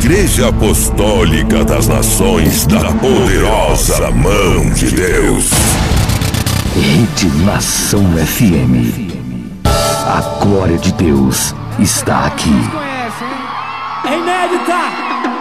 Igreja Apostólica das Nações da Poderosa Mão de Deus. Rede Nação FM. A glória de Deus está aqui. É inédita!